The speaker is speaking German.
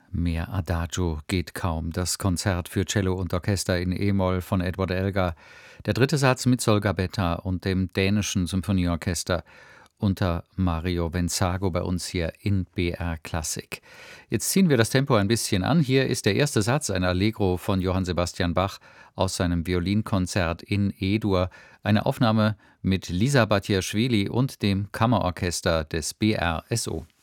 Mehr Adagio geht kaum. Das Konzert für Cello und Orchester in E-Moll von Edward Elgar. Der dritte Satz mit Sol Gabetta und dem dänischen Symphonieorchester unter Mario Venzago bei uns hier in BR Klassik. Jetzt ziehen wir das Tempo ein bisschen an. Hier ist der erste Satz, ein Allegro von Johann Sebastian Bach aus seinem Violinkonzert in E-Dur. Eine Aufnahme mit Lisa Batiaschwili und dem Kammerorchester des BRSO.